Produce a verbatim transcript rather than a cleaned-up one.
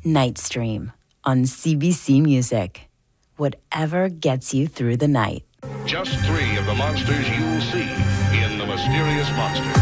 Nightstream on C B C Music. Whatever gets you through the night. Just three of the monsters you'll see in The Mysterious Monster.